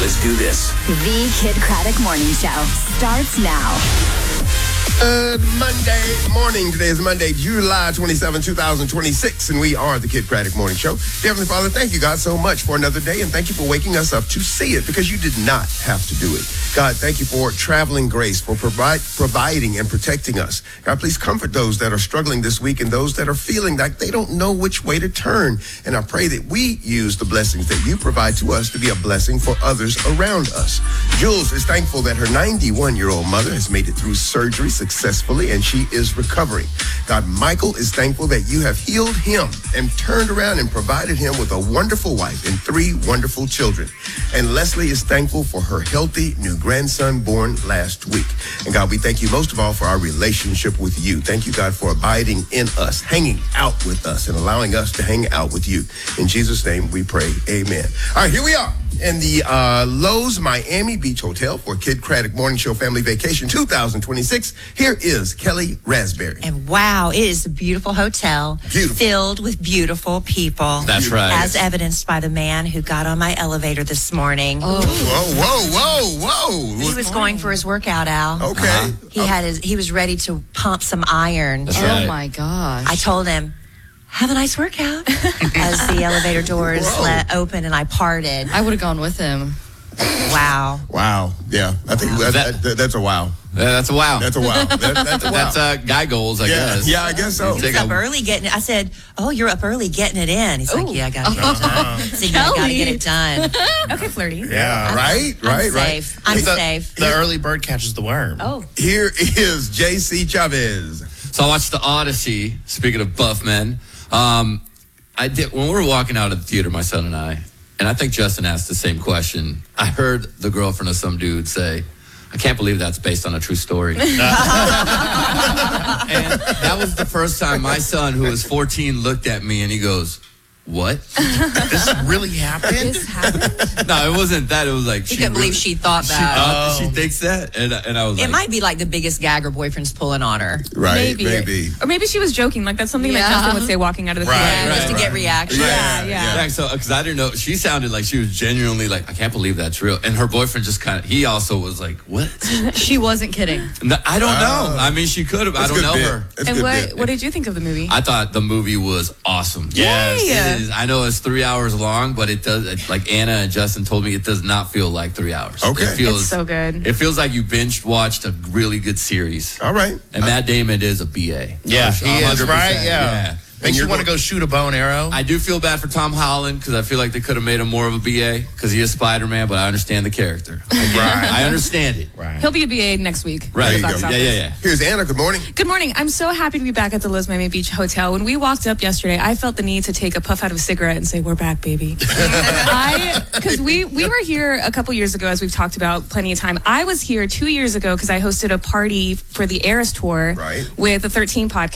Let's do this. The Kid Craddock Morning Show starts now. Good Monday morning. Today is Monday, July 27, 2026, and we are the Kid Craddock Morning Show. Dear Heavenly Father, thank you, God, so much for another day, and thank you for waking us up to see it, because you did not have to do it. God, thank you for traveling grace, for providing and protecting us. God, please comfort those that are struggling this week and those that are feeling like they don't know which way to turn. And I pray that we use the blessings that you provide to us to be a blessing for others around us. Jules is thankful that her 91-year-old mother has made it through surgery successfully, and she is recovering. God, Michael is thankful that you have healed him and turned around and provided him with a wonderful wife and 3 wonderful children. And Leslie is thankful for her healthy new grandson born last week. And God, we thank you most of all for our relationship with you. Thank you, God, for abiding in us, hanging out with us, and allowing us to hang out with you. In Jesus' name we pray, amen. All right, here we are in the Lowe's Miami Beach Hotel for Kid Craddock Morning Show Family Vacation 2026. Here is Kelly Raspberry. And wow, it is a beautiful hotel. Beautiful. Filled with beautiful people. That's right. As evidenced by the man who got on my elevator this morning. Whoa. He was going for his workout, Al. Okay. He was ready to pump some iron. That's right. Oh my gosh. I told him, have a nice workout, as the elevator doors let open and I parted. I would have gone with him. Wow. Wow. Yeah. I think that's a wow. That's a wow. That's a wow. That's a wow. That's guy goals, I guess. Yeah, I guess so. He's up early getting it. I said, oh, you're up early getting it in. He's like, yeah, I got to get it done. So you got to get it done. Okay, flirty. Yeah, right. I'm safe. I'm safe. The early bird catches the worm. Oh. Here is JC Chavez. So I watched The Odyssey, speaking of buff men. I did when we were walking out of the theater, my son and I think Justin asked the same question. I heard the girlfriend of some dude say, I can't believe that's based on a true story. And that was the first time my son, who was 14, looked at me and he goes, what? This really happened? This happened? No, it wasn't that. It was like He couldn't believe she thought that. She thinks that, and I was like, It might be like the biggest gag her boyfriend's pulling on her. Right, maybe. Or maybe she was joking. Like, that's something that Justin would say walking out of the theater. Just to get reaction. Yeah. So, because I didn't know, she sounded like she was genuinely like, I can't believe that's real. And her boyfriend just he also was like, what? She wasn't kidding. No, I don't know. I mean, she could have. I don't know her. And what did you think of the movie? I thought the movie was awesome. Yes. It is. I know it's 3 hours long, but it does, like Anna and Justin told me, it does not feel like 3 hours. Okay. It's so good. It feels like you binge watched a really good series. All right. And Matt Damon is a BA. Yeah, he is, 100%. right? Yeah. Makes you want to go shoot a bow and arrow. I do feel bad for Tom Holland because I feel like they could have made him more of a BA because he is Spider-Man, but I understand the character. I understand it. Right. He'll be a BA next week. Right. There you go. Yeah. Here's Anna. Good morning. Good morning. I'm so happy to be back at the Lowe's Miami Beach Hotel. When we walked up yesterday, I felt the need to take a puff out of a cigarette and say, we're back, baby. Because we were here a couple years ago, as we've talked about plenty of time. I was here 2 years ago because I hosted a party for the Eras Tour Right. with the 13 podcast.